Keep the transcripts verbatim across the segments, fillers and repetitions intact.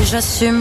j'assume.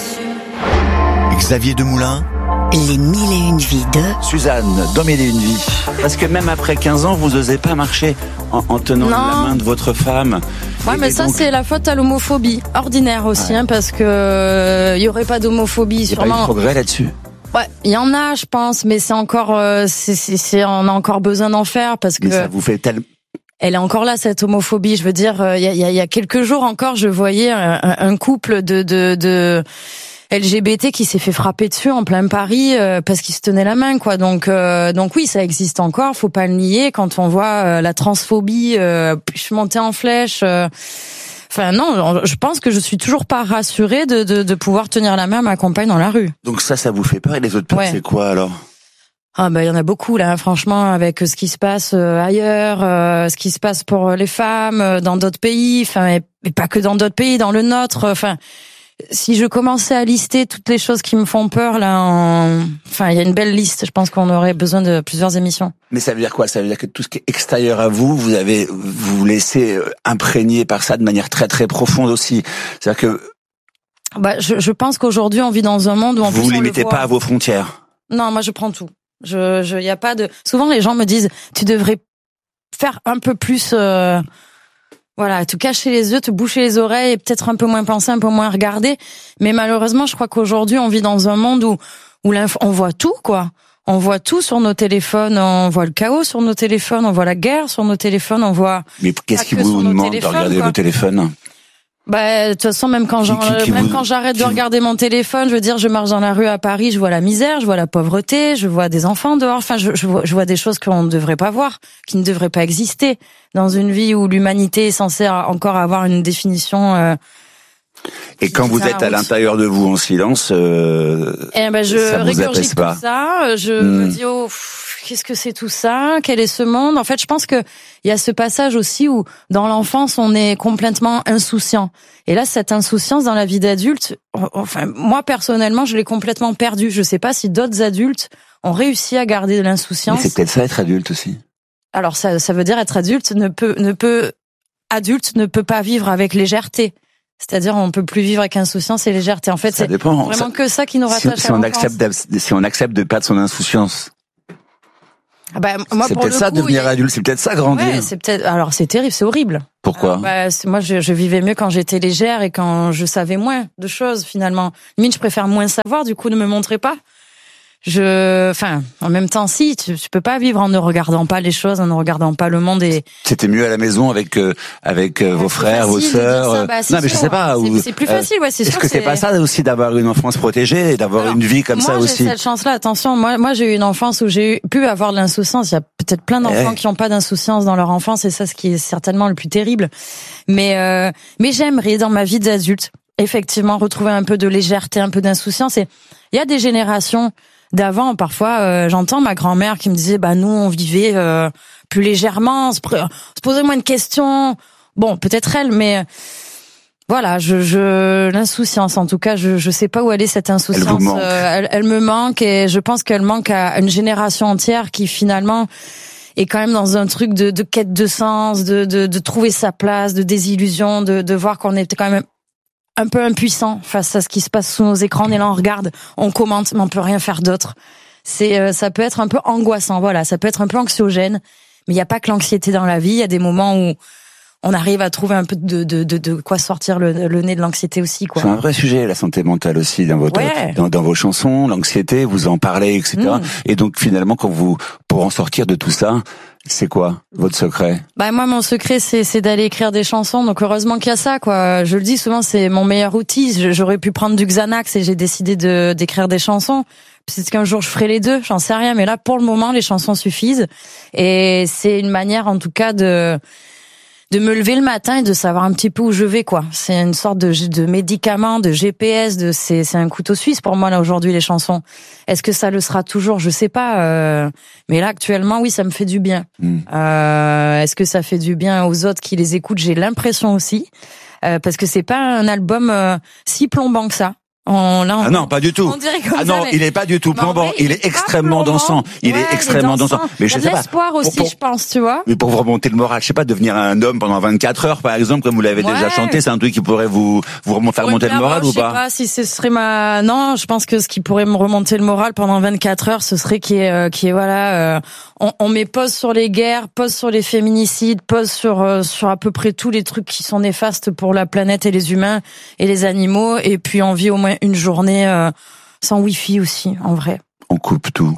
Xavier Demoulin. Les mille et une vies de Suzanne, dans Mille et une vies. Parce que même après quinze ans, vous n'osez pas marcher en, en tenant Non. la main de votre femme. Ouais, Et- mais et ça, donc, c'est la faute à l'homophobie. Ordinaire aussi, Ouais. hein, parce que il y aurait pas d'homophobie, il n'y a pas eu de sûrement. progrès là-dessus. Ouais, il y en a, je pense, mais c'est encore, euh, c'est, c'est, c'est, on a encore besoin d'en faire parce que Mais ça vous fait tellement... elle est encore là, cette homophobie. Je veux dire, il y a, y a, y a quelques jours encore, je voyais un, un couple de, de, de L G B T qui s'est fait frapper dessus en plein Paris euh, parce qu'ils se tenaient la main, quoi. Donc, euh, donc oui, ça existe encore. Faut pas le nier. Quand on voit euh, la transphobie euh, monter en flèche. Euh, Enfin non, je pense que je suis toujours pas rassurée de, de, de pouvoir tenir la main à ma compagne dans la rue. Donc ça, ça vous fait peur. Et les autres peurs, Ouais. c'est quoi alors? Ah bah il y en a beaucoup là, franchement, avec ce qui se passe euh, ailleurs, euh, ce qui se passe pour les femmes euh, dans d'autres pays, enfin et, et pas que dans d'autres pays, dans le nôtre. Enfin, si je commençais à lister toutes les choses qui me font peur là, en... enfin il y a une belle liste. Je pense qu'on aurait besoin de plusieurs émissions. Mais ça veut dire quoi? Ça veut dire que tout ce qui est extérieur à vous, vous avez, vous vous laissez euh, imprégner par ça de manière très très profonde aussi. C'est-à-dire que Bah je, je pense qu'aujourd'hui on vit dans un monde où en vous plus vous on le limitez voit. pas à vos frontières. Non, moi je prends tout. Je, je, y a pas de. Souvent les gens me disent, tu devrais faire un peu plus, euh, voilà, te cacher les yeux, te boucher les oreilles, et peut-être un peu moins penser, un peu moins regarder. Mais malheureusement, je crois qu'aujourd'hui on vit dans un monde où où l'info, on voit tout, quoi. On voit tout sur nos téléphones, on voit le chaos sur nos téléphones, on voit la guerre sur nos téléphones, on voit. Mais qu'est-ce Pas qui que vous sur nos demande de téléphones, regarder quoi. vos téléphones? Bah, de toute façon, même quand j'en, Qui- qui- qui même vous- quand j'arrête qui de vous- regarder mon téléphone, je veux dire, je marche dans la rue à Paris, je vois la misère, je vois la pauvreté, je vois des enfants dehors. Enfin, je, je vois, je vois des choses qu'on ne devrait pas voir, qui ne devraient pas exister dans une vie où l'humanité est censée encore avoir une définition. Euh, Et quand vous Ça, êtes à oui. l'intérieur de vous en silence, euh, et ben, je ça vous apaise régurgite pas. tout ça. Je Hmm. me dis, oh, pff, qu'est-ce que c'est tout ça? Quel est ce monde? En fait, je pense que il y a ce passage aussi où, dans l'enfance, on est complètement insouciant. Et là, cette insouciance dans la vie d'adulte, enfin, moi personnellement, je l'ai complètement perdue. Je sais pas si d'autres adultes ont réussi à garder de Mais l'insouciance. c'est peut-être ça être adulte aussi. Alors, ça, ça veut dire être adulte ne peut, ne peut, adulte ne peut pas vivre avec légèreté. C'est-à-dire, on peut plus vivre avec insouciance et légèreté. En fait, Ça c'est dépend. vraiment Ça- que ça qui nous si, rattache si à on l'enfance. accepte, d'ab- si on accepte de perdre son insouciance, Ah bah, moi, c'est pour peut-être le ça coup, devenir il y a- adulte, c'est peut-être ça grandir. Ouais, c'est peut-être. Alors, c'est terrible, c'est horrible. Pourquoi? Alors, bah, c'est- moi, je, je vivais mieux quand j'étais légère et quand je savais moins de choses finalement. Limite, je préfère moins savoir. Du coup, ne me montrez pas. Je, enfin, en même temps, si tu, tu peux pas vivre en ne regardant pas les choses, en ne regardant pas le monde et. C'était mieux à la maison avec euh, avec euh, vos C'est frères, vos facile de dire sœurs. ça. euh, Bah, c'est non, mais je sûr. sais pas. C'est- ou- c'est plus euh, facile, ouais, c'est Est-ce sûr, que c'est c'est- pas ça aussi d'avoir une enfance protégée et d'avoir Alors, une vie comme moi, ça j'ai aussi? cette chance-là. Attention, moi, moi, j'ai eu une enfance où j'ai eu- pu avoir de l'insouciance. Il y a peut-être plein d'enfants Ouais. qui n'ont pas d'insouciance dans leur enfance, et ça, ce qui est certainement le plus terrible. Mais, euh, mais j'aimerais dans ma vie d'adulte, effectivement, retrouver un peu de légèreté, un peu d'insouciance. Et il y a des générations d'avant, parfois, euh, j'entends ma grand-mère qui me disait, bah nous, on vivait euh, plus légèrement, on se, pr- on se posait moins de questions. Bon, peut-être elle, mais. euh, Voilà, je, je l'insouciance. En tout cas, je je sais pas où elle est cette insouciance. Elle vous manque. Euh, elle, elle me manque et je pense qu'elle manque à une génération entière qui finalement est quand même dans un truc de, de quête de sens, de, de de trouver sa place, de désillusion, de de voir qu'on est quand même un peu impuissant face à ce qui se passe sous nos écrans. On est là, on regarde, on commente, mais on peut rien faire d'autre. C'est euh, ça peut être un peu angoissant. Voilà, ça peut être un peu anxiogène. Mais il y a pas que l'anxiété dans la vie. Il y a des moments où on arrive à trouver un peu de, de, de, de quoi sortir le, le nez de l'anxiété aussi, quoi. C'est un vrai sujet, la santé mentale aussi, dans votre, Ouais. dans, dans vos chansons, l'anxiété, vous en parlez, et cetera. Mm. Et donc, finalement, quand vous, pour en sortir de tout ça, c'est quoi, votre secret? Bah, moi, mon secret, c'est, c'est d'aller écrire des chansons. Donc, heureusement qu'il y a ça, quoi. Je le dis souvent, c'est mon meilleur outil. Je- J'aurais pu prendre du Xanax et j'ai décidé de, d'écrire des chansons. Peut-être qu'un jour je ferai les deux, j'en sais rien. Mais là, pour le moment, les chansons suffisent. Et c'est une manière, en tout cas, de, de me lever le matin et de savoir un petit peu où je vais, quoi. C'est une sorte de, de médicament, de G P S, de c'est, c'est un couteau suisse pour moi là aujourd'hui les chansons. Est-ce que ça le sera toujours? Je sais pas. Euh, mais là actuellement, oui, ça me fait du bien. Mm. Euh, est-ce que ça fait du bien aux autres qui les écoutent? J'ai l'impression aussi, euh, parce que c'est pas un album euh, si plombant que ça. On, là, on, ah non, pas du tout. On dirait comme ah ça, non, mais... il est pas du tout plombant. Il, il est extrêmement dansant. Il ouais, est extrêmement dansant. Mais je sais pas. Il y a de l'espoir aussi, pour, je pense, tu vois. Mais pour vous remonter le moral, je sais pas, devenir un homme pendant vingt-quatre heures, par exemple, comme vous l'avez ouais. déjà chanté, c'est un truc qui pourrait vous vous remonter, faire remonter le moral moi, ou pas? Je sais pas si ce serait ma. Non, je pense que ce qui pourrait me remonter le moral pendant vingt-quatre heures, ce serait qui est euh, qui est voilà. Euh, on, on met pause sur les guerres, pause sur les féminicides, pause sur euh, sur à peu près tous les trucs qui sont néfastes pour la planète et les humains et les animaux, et puis on vit au moins une journée. Euh, sans wifi aussi, en vrai. On coupe tout.